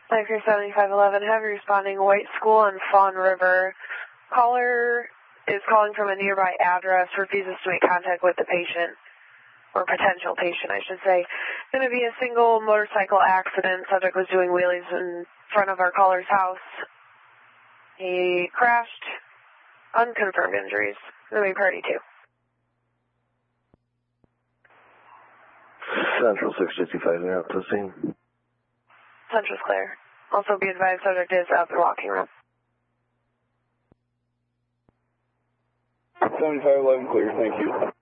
Micro 7511, heavy responding, White School and Fawn River. Caller is calling from a nearby address, refuses to make contact with the patient, or potential patient, I should say. It's going to be a single motorcycle accident. Subject was doing wheelies in front of our caller's house. He crashed. Unconfirmed injuries. Going to be party 2. Central 655, they're out to the scene. Central's clear. Also be advised, subject is out the walking room. 7511 clear, thank you.